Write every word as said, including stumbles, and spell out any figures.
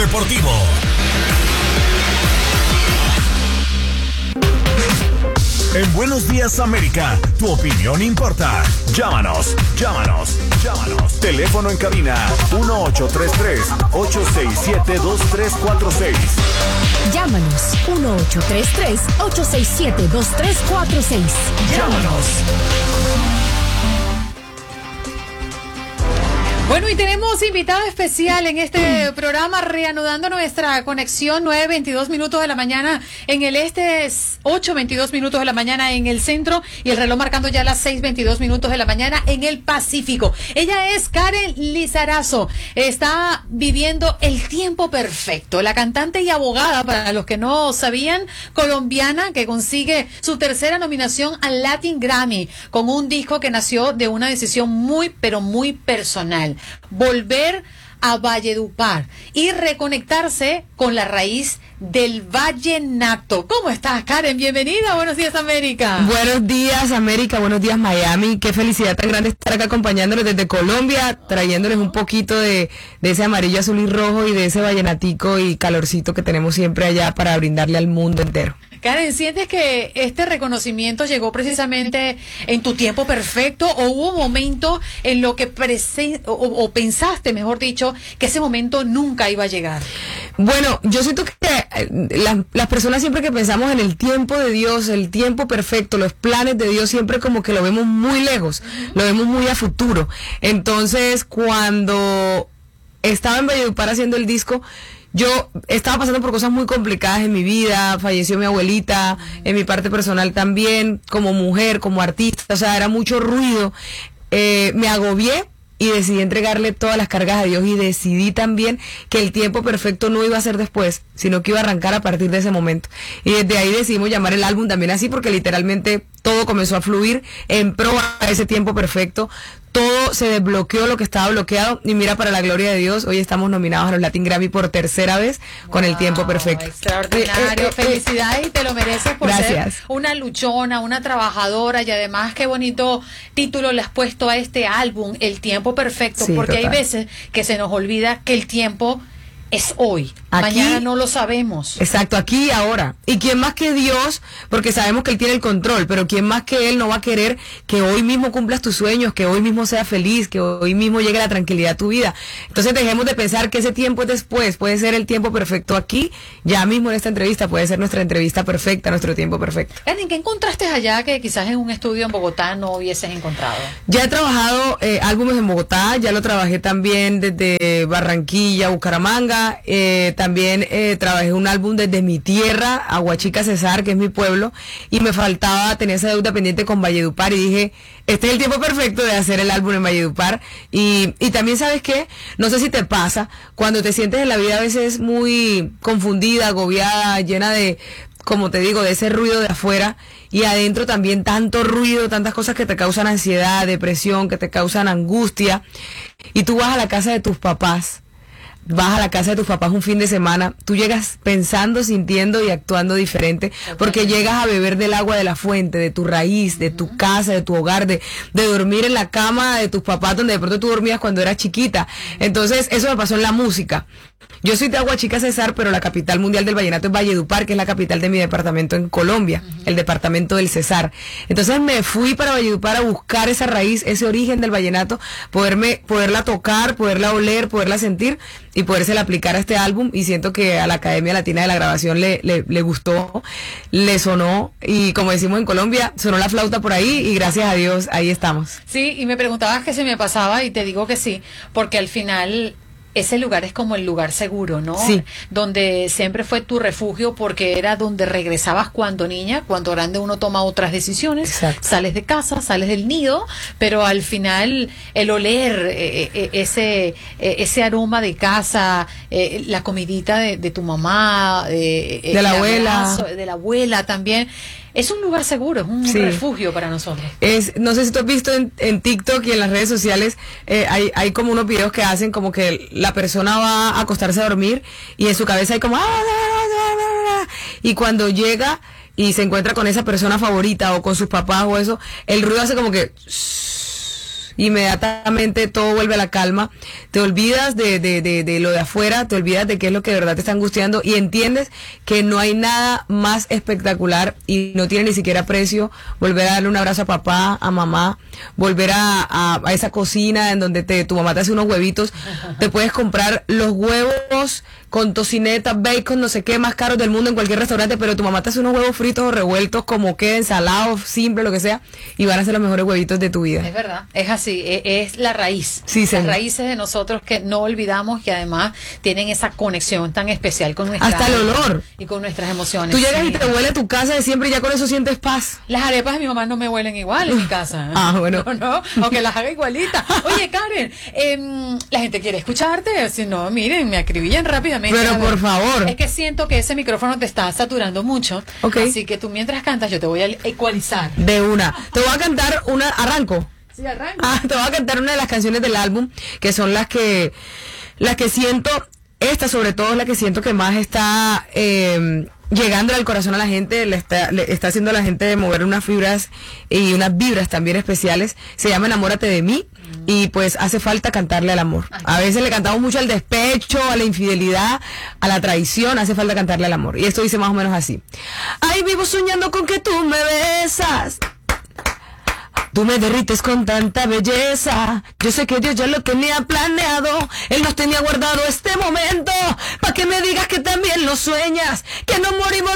deportivo. En Buenos Días América, tu opinión importa. Llámanos, llámanos, llámanos. Teléfono en cabina uno ocho tres tres, ocho seis siete, dos tres cuatro seis. Llámanos uno ocho tres tres, ocho seis siete, dos tres cuatro seis. Llámanos. Bueno, y tenemos invitado especial en este programa, reanudando nuestra conexión, nueve veintidós minutos de la mañana en el este, ocho veintidós minutos de la mañana en el centro, y el reloj marcando ya las seis veintidós minutos de la mañana en el Pacífico. Ella es Karen Lizarazo, está viviendo el tiempo perfecto, la cantante y abogada, para los que no sabían, colombiana, que consigue su tercera nominación al Latin Grammy con un disco que nació de una decisión muy, pero muy personal. Volver a Valledupar y reconectarse con la raíz del vallenato. ¿Cómo estás, Karen? Bienvenida. Buenos días, América. Buenos días, América. Buenos días, Miami. Qué felicidad tan grande estar acá acompañándoles desde Colombia, trayéndoles un poquito de, de ese amarillo, azul y rojo, y de ese vallenatico y calorcito que tenemos siempre allá para brindarle al mundo entero. Karen, ¿sientes que este reconocimiento llegó precisamente en tu tiempo perfecto, o hubo momentos en lo que prese o, o pensaste, mejor dicho, que ese momento nunca iba a llegar? Bueno, yo siento que eh, las, las personas siempre que pensamos en el tiempo de Dios, el tiempo perfecto, los planes de Dios, siempre como que lo vemos muy lejos, lo vemos muy a futuro. Entonces, cuando estaba en Valledupar haciendo el disco, yo estaba pasando por cosas muy complicadas en mi vida, falleció mi abuelita, en mi parte personal también, como mujer, como artista, o sea, era mucho ruido, eh, me agobié y decidí entregarle todas las cargas a Dios, y decidí también que el tiempo perfecto no iba a ser después, sino que iba a arrancar a partir de ese momento. Y desde ahí decidimos llamar el álbum también así, porque literalmente todo comenzó a fluir en pro a ese tiempo perfecto. Todo se desbloqueó, lo que estaba bloqueado, y mira, para la gloria de Dios, hoy estamos nominados a los Latin Grammy por tercera vez con wow, el tiempo perfecto. Extraordinario, eh, eh, eh, felicidades, y te lo mereces por gracias. Ser una luchona, una trabajadora, y además qué bonito título le has puesto a este álbum, El Tiempo Perfecto, sí, porque total. Hay veces que se nos olvida que el tiempo es hoy, aquí, mañana no lo sabemos. Exacto, aquí y ahora. ¿Y quién más que Dios? Porque sabemos que Él tiene el control, pero quién más que Él no va a querer que hoy mismo cumplas tus sueños, que hoy mismo seas feliz, que hoy mismo llegue la tranquilidad a tu vida. Entonces dejemos de pensar que ese tiempo es después, puede ser el tiempo perfecto aquí, ya mismo en esta entrevista, puede ser nuestra entrevista perfecta, nuestro tiempo perfecto. ¿En qué encontraste allá que quizás en un estudio en Bogotá no hubieses encontrado? Ya he trabajado eh, álbumes en Bogotá, ya lo trabajé también desde Barranquilla, Bucaramanga. Eh, también eh, trabajé un álbum desde mi tierra, Aguachica Cesar, que es mi pueblo, y me faltaba tener esa deuda pendiente con Valledupar, y dije, este es el tiempo perfecto de hacer el álbum en Valledupar. Y, y también, ¿sabes qué? No sé si te pasa, cuando te sientes en la vida a veces muy confundida, agobiada, llena de, como te digo, de ese ruido de afuera, y adentro también tanto ruido, tantas cosas que te causan ansiedad, depresión, que te causan angustia, y tú vas a la casa de tus papás, vas a la casa de tus papás un fin de semana, tú llegas pensando, sintiendo y actuando diferente, porque llegas a beber del agua de la fuente, de tu raíz, de tu casa, de tu hogar, de, de dormir en la cama de tus papás, donde de pronto tú dormías cuando eras chiquita. Entonces, eso me pasó en la música. Yo soy de Aguachica Cesar, pero la capital mundial del vallenato es Valledupar, que es la capital de mi departamento en Colombia, uh-huh. el departamento del Cesar. Entonces me fui para Valledupar a buscar esa raíz, ese origen del vallenato, poderme, poderla tocar, poderla oler, poderla sentir y podérsela aplicar a este álbum, y siento que a la Academia Latina de la Grabación le, le, le gustó, le sonó, y como decimos en Colombia, sonó la flauta por ahí, y gracias a Dios ahí estamos. Sí, y me preguntabas que se me pasaba, y te digo que sí, porque al final ese lugar es como el lugar seguro, ¿no? Sí. Donde siempre fue tu refugio, porque era donde regresabas cuando niña, cuando grande uno toma otras decisiones. Exacto. Sales de casa, sales del nido, pero al final el oler eh, eh, ese eh, ese aroma de casa, eh, la comidita de, de tu mamá, eh, de la abuela, abrazo, de la abuela también. Es un lugar seguro, es un sí. refugio para nosotros. Es, no sé si tú has visto en, en TikTok y en las redes sociales, eh, hay, hay como unos videos que hacen como que la persona va a acostarse a dormir y en su cabeza hay como... Y cuando llega y se encuentra con esa persona favorita o con sus papás o eso, el ruido hace como que... inmediatamente todo vuelve a la calma, te olvidas de, de, de, de lo de afuera, te olvidas de qué es lo que de verdad te está angustiando y entiendes que no hay nada más espectacular y no tiene ni siquiera precio volver a darle un abrazo a papá, a mamá, volver a, a, a esa cocina en donde te, tu mamá te hace unos huevitos, te puedes comprar los huevos con tocineta, bacon, no sé qué, más caros del mundo en cualquier restaurante, pero tu mamá te hace unos huevos fritos o revueltos, como quede, ensalados, simple, lo que sea, y van a ser los mejores huevitos de tu vida. Es verdad, es así, es, es la raíz. Sí, las raíces de nosotros que no olvidamos, que además tienen esa conexión tan especial con nuestra hasta el olor y con nuestras emociones. Tú llegas sí. y te huele a tu casa de siempre y ya con eso sientes paz. Las arepas de mi mamá no me huelen igual en mi casa. ¿eh? Ah, bueno. No, no, aunque las haga igualitas. Oye, Karen, eh, la gente quiere escucharte, si no, miren, me acribillan rápidamente. Pero por favor. Es que siento que ese micrófono te está saturando mucho. Okay. Así que tú mientras cantas yo te voy a ecualizar. De una. Te voy a cantar una, arranco. Sí, arranco. Ah, te voy a cantar una de las canciones del álbum, que son las que, las que siento, esta sobre todo es la que siento que más está eh, llegando al corazón a la gente, le está, le está haciendo a la gente mover unas fibras y unas vibras también especiales. Se llama Enamórate de mí. Y pues hace falta cantarle al amor. A veces le cantamos mucho al despecho, a la infidelidad, a la traición, hace falta cantarle al amor. Y esto dice más o menos así. Ay, vivo soñando con que tú me besas. Tú me derrites con tanta belleza. Yo sé que Dios ya lo tenía planeado. Él nos tenía guardado este momento, para que me digas que también lo sueñas, que no morimos